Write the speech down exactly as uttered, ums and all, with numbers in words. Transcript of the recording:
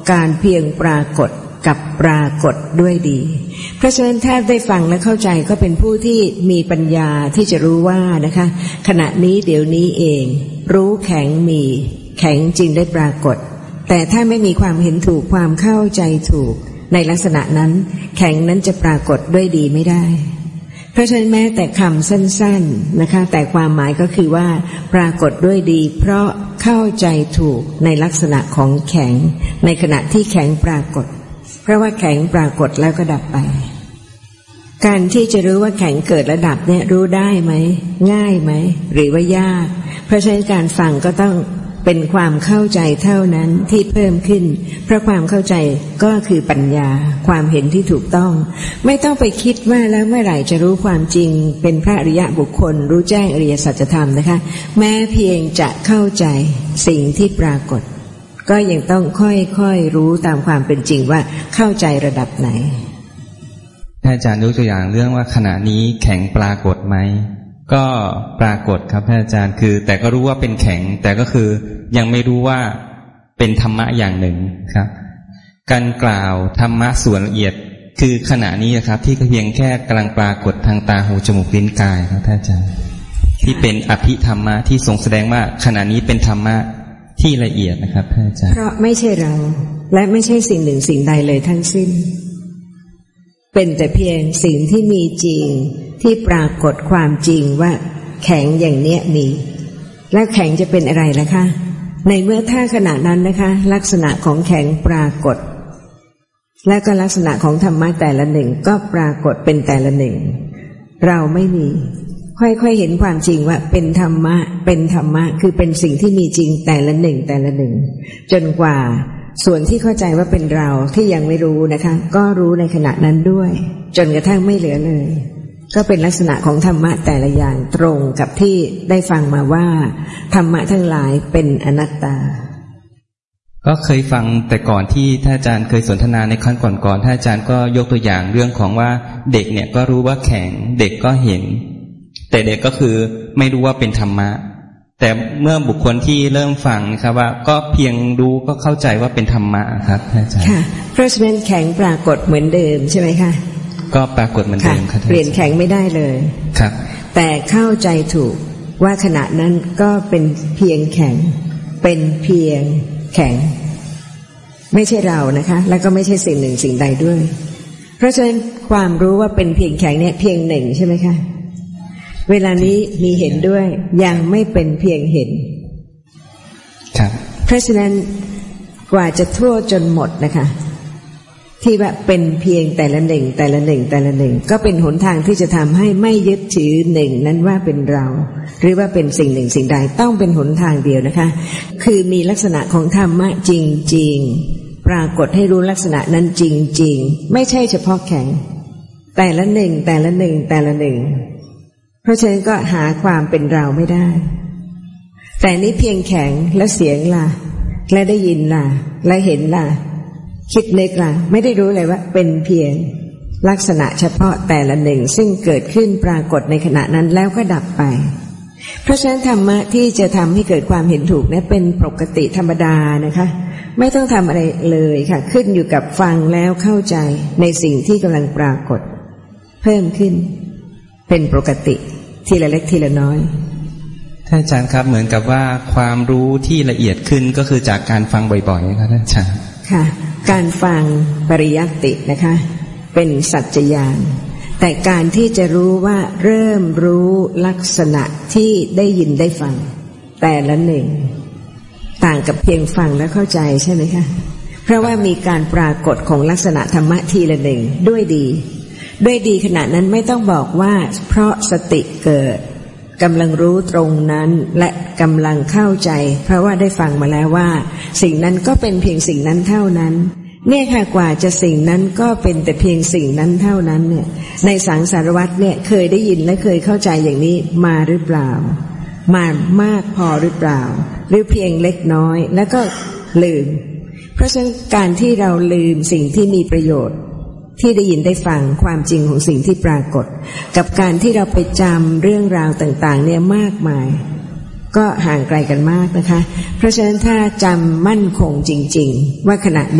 การเพียงปรากฏกับปรากฏด้วยดีเพราะฉะนั้นถ้าได้ฟังและเข้าใจก็เป็นผู้ที่มีปัญญาที่จะรู้ว่านะคะขณะนี้เดี๋ยวนี้เองรู้แข็งมีแข็งจริงได้ปรากฏแต่ถ้าไม่มีความเห็นถูกความเข้าใจถูกในลักษณะนั้นแข็งนั้นจะปรากฏด้วยดีไม่ได้เพราะฉะนั้นแม้แต่คำสั้นๆนะคะแต่ความหมายก็คือว่าปรากฏด้วยดีเพราะเข้าใจถูกในลักษณะของแข็งในขณะที่แข็งปรากฏเพราะว่าแข็งปรากฏแล้วก็ดับไปการที่จะรู้ว่าแข็งเกิดและดับเนี่ยรู้ได้ไหมง่ายไหมหรือว่ายากเพราะฉะนั้นการฟังก็ต้องเป็นความเข้าใจเท่านั้นที่เพิ่มขึ้นเพราะความเข้าใจก็คือปัญญาความเห็นที่ถูกต้องไม่ต้องไปคิดว่าแล้วเมื่อไหร่จะรู้ความจริงเป็นพระอริยะบุคคลรู้แจ้งอริยสัจธรรมนะคะแม้เพียงจะเข้าใจสิ่งที่ปรากฏก็ยังต้องค่อยๆรู้ตามความเป็นจริงว่าเข้าใจระดับไหนท่านอาจารย์ยกตัวอย่างเรื่องว่าขณะนี้แข็งปรากฏไหมก็ปรากฏครับท่านอาจารย์คือแต่ก็รู้ว่าเป็นแข็งแต่ก็คือยังไม่รู้ว่าเป็นธรรมะอย่างหนึ่งครับการกล่าวธรรมะส่วนละเอียดคือขณะนี้นะครับที่เพียงแค่กำลังปรากฏทางตาหูจมูกลิ้นกายครับท่านอาจารย์ที่เป็นอภิธรรมะที่ทรงแสดงว่าขณะนี้เป็นธรรมะที่ละเอียดนะครับท่านอาจารย์เพราะไม่ใช่เราและไม่ใช่สิ่งหนึ่งสิ่งใดเลยทั้งสิ้นเป็นแต่เพียงสิ่งที่มีจริงที่ปรากฏความจริงว่าแข็งอย่างเนี้ยมีแล้วแข็งจะเป็นอะไรล่ะคะในเมื่อถ้าขณะนั้นนะคะลักษณะของแข็งปรากฏและก็ลักษณะของธรรมะแต่ละหนึ่งก็ปรากฏเป็นแต่ละหนึ่งเราไม่มีค่อยๆเห็นความจริงว่าเป็นธรรมะเป็นธรรมะคือเป็นสิ่งที่มีจริงแต่ละหนึ่งแต่ละหนึ่งจนกว่าส่วนที่เข้าใจว่าเป็นเราที่ยังไม่รู้นะคะก็รู้ในขณะนั้นด้วยจนกระทั่งไม่เหลือเลยก็เป็นลักษณะของธรรมะแต่ละอย่างตรงกับที่ได้ฟังมาว่าธรรมะทั้งหลายเป็นอนัตตาก็เคยฟังแต่ก่อนที่ท่านอาจารย์เคยสนทนาในครั้งก่อนๆท่านอาจารย์ก็ยกตัวอย่างเรื่องของว่าเด็กเนี่ยก็รู้ว่าแข็งเด็กก็เห็นแต่เด็กก็คือไม่รู้ว่าเป็นธรรมะแต่เมื่อบุคคลที่เริ่มฟังนะครับว่าก็เพียงรู้ก็เข้าใจว่าเป็นธรรมะครับอาจารย์ค่ะเพราะฉะนั้นแข็งปรากฏเหมือนเดิมใช่ไหมคะก็ปรากฏเหมือนเดิมครับเปลี่ยนแข็งไม่ได้เลยครับแต่เข้าใจถูกว่าขณะนั้นก็เป็นเพียงแข็งเป็นเพียงแข็งไม่ใช่เรานะคะแล้วก็ไม่ใช่สิ่งหนึ่งสิ่งใดด้วยเพราะฉะนั้นความรู้ว่าเป็นเพียงแข็งเนี่ยเพียงหนึ่งใช่ไหมคะเวลานี้มีเห็นด้วยยังไม่เป็นเพียงเห็นครับเพราะฉะนั้นกว่าจะทั่วจนหมดนะคะที่ว่าเป็นเพียงแต่ละหนึ่งแต่ละหนึ่งแต่ละหนึ่งก็เป็นหนทางที่จะทำให้ไม่ยึดถือหนึ่งนั้นว่าเป็นเราหรือว่าเป็นสิ่งหนึ่งสิ่งใดต้องเป็นหนทางเดียวนะคะคือมีลักษณะของธรรมะจริงๆปรากฏให้รู้ลักษณะนั้นจริงๆไม่ใช่เฉพาะแข็งแต่ละหนึ่งแต่ละหนึ่งแต่ละหนึ่งเพราะฉะนั้นก็หาความเป็นเราไม่ได้แต่นี้เพียงแข็งและเสียงล่ะและได้ยินล่ะและเห็นล่ะคิดนึกล่ะไม่ได้รู้เลยว่าเป็นเพียงลักษณะเฉพาะแต่ละหนึ่งซึ่งเกิดขึ้นปรากฏในขณะนั้นแล้วก็ดับไปเพราะฉะนั้นธรรมะที่จะทำให้เกิดความเห็นถูกเนี่ยเป็นปกติธรรมดานะคะไม่ต้องทำอะไรเลยค่ะขึ้นอยู่กับฟังแล้วเข้าใจในสิ่งที่กำลังปรากฏเพิ่มขึ้นเป็นปกติทีละเล็กทีละน้อยท่านอาจารย์ครับเหมือนกับว่าความรู้ที่ละเอียดขึ้นก็คือจากการฟังบ่อยๆนะครับท่านอาจารย์ค่ะการฟังปริยัตินะคะเป็นสัจจญาณแต่การที่จะรู้ว่าเริ่มรู้ลักษณะที่ได้ยินได้ฟังแต่ละหนึ่งต่างกับเพียงฟังแล้วเข้าใจใช่ไหมคะเพราะว่ามีการปรากฏของลักษณะธรรมะทีละหนึ่งด้วยดีด้วยดีขณะนั้นไม่ต้องบอกว่าเพราะสติเกิดกำลังรู้ตรงนั้นและกำลังเข้าใจเพราะว่าได้ฟังมาแล้วว่าสิ่งนั้นก็เป็นเพียงสิ่งนั้นเท่านั้นเนี่ยค่ะกว่าจะสิ่งนั้นก็เป็นแต่เพียงสิ่งนั้นเท่านั้นเนี่ยในสังสารวัฏเนี่ยเคยได้ยินและเคยเข้าใจอย่างนี้มาหรือเปล่ามามากพอหรือเปล่าหรือเพียงเล็กน้อยแล้วก็ลืมเพราะฉะนั้นการที่เราลืมสิ่งที่มีประโยชน์ที่ได้ยินได้ฟังความจริงของสิ่งที่ปรากฏกับการที่เราไปจำเรื่องราวต่างๆเนี่ยมากมายก็ห่างไกลกันมากนะคะเพราะฉะนั้นถ้าจำมั่นคงจริงๆว่าขณะ